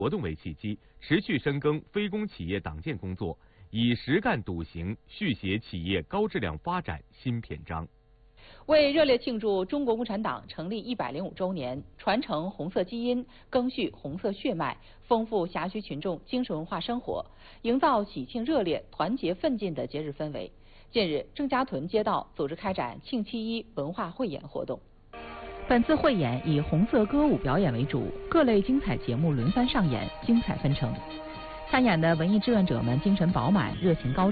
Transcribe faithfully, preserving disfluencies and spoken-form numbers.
活动为契机，持续深耕非公企业党建工作，以实干笃行续写企业高质量发展新篇章。 为热烈庆祝中国共产党成立一百零五周年，传承红色基因，赓续红色血脉，丰富辖区群众精神文化生活，营造喜庆热烈、团结奋进的节日氛围。近日，郑家屯街道组织开展庆七一文化汇演活动。本次汇演以红色歌舞表演为主，各类精彩节目轮番上演，精彩纷呈。参演的文艺志愿者们精神饱满，热情高涨。